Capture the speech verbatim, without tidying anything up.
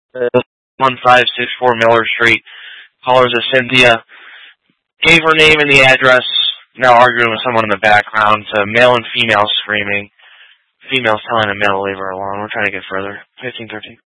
Uh, one five six four Miller Street. Callers is Cynthia. Gave her name and the address. Now arguing with someone in the background. It's a male and female screaming. Female's telling a male to leave her alone. We're trying to get further. fifteen thirteen.